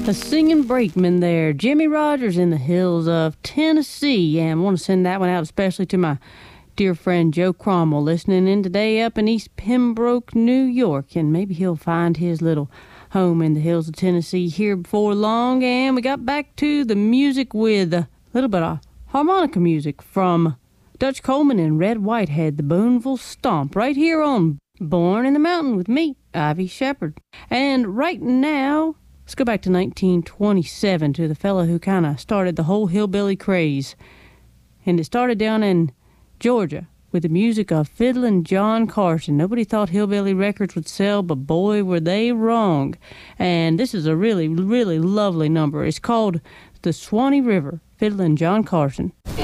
The singing brakeman there, Jimmie Rodgers in the hills of Tennessee. And I want to send that one out especially to my dear friend Joe Cromwell, listening in today up in East Pembroke, New York. And maybe he'll find his little home in the hills of Tennessee here before long. And we got back to the music with a little bit of harmonica music from Dutch Coleman and Red Whitehead, the Boonville Stomp, right here on Born in the Mountain with me, Ivy Shepherd. And right now, let's go back to 1927 to the fellow who kind of started the whole hillbilly craze. And it started down in Georgia with the music of Fiddlin' John Carson. Nobody thought hillbilly records would sell, but boy, were they wrong. And this is a really, really lovely number. It's called The Swanee River, Fiddlin' John Carson.